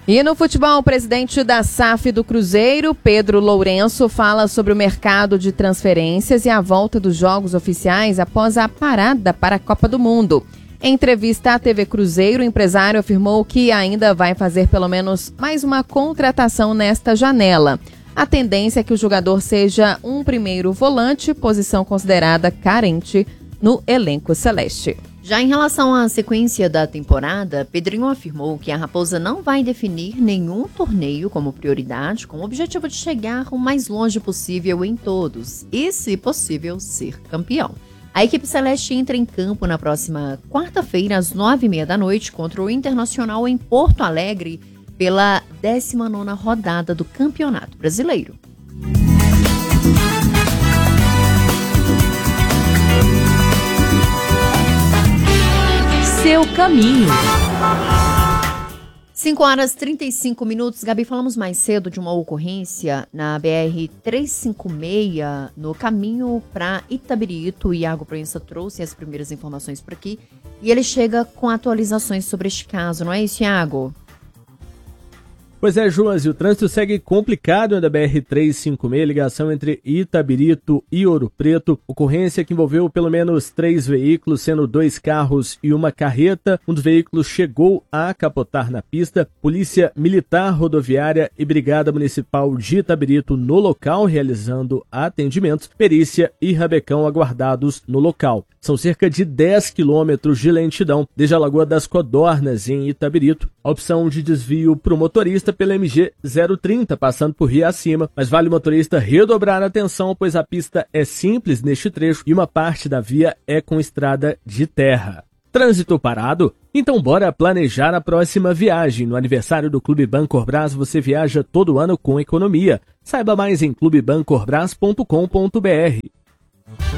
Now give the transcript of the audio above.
E no futebol, o presidente da SAF do Cruzeiro, Pedro Lourenço, fala sobre o mercado de transferências e a volta dos jogos oficiais após a parada para a Copa do Mundo. Em entrevista à TV Cruzeiro, o empresário afirmou que ainda vai fazer pelo menos mais uma contratação nesta janela. A tendência é que o jogador seja um primeiro volante, posição considerada carente no elenco celeste. Já em relação à sequência da temporada, Pedrinho afirmou que a Raposa não vai definir nenhum torneio como prioridade, com o objetivo de chegar o mais longe possível em todos e, se possível, ser campeão. A equipe celeste entra em campo na próxima quarta-feira, às 9h30 da noite, contra o Internacional em Porto Alegre, pela 19ª rodada do Campeonato Brasileiro. Seu caminho. 5h35. Gabi, falamos mais cedo de uma ocorrência na BR-356, no caminho para Itabirito. O Iago Proença trouxe as primeiras informações por aqui e ele chega com atualizações sobre este caso, não é isso, Iago? Pois é, Josi, o trânsito segue complicado na BR-356, ligação entre Itabirito e Ouro Preto. Ocorrência que envolveu pelo menos 3 veículos, sendo 2 carros e uma carreta. Um dos veículos chegou a capotar na pista. Polícia Militar Rodoviária e Brigada Municipal de Itabirito no local, realizando atendimentos. Perícia e rabecão aguardados no local. São cerca de 10 quilômetros de lentidão desde a Lagoa das Codornas, em Itabirito. A opção de desvio para o motorista pela MG 030, passando por Rio Acima, mas vale o motorista redobrar a atenção, pois a pista é simples neste trecho e uma parte da via é com estrada de terra. Trânsito parado? Então bora planejar a próxima viagem. No aniversário do Clube Bancorbras você viaja todo ano com economia. Saiba mais em clubebancorbras.com.br.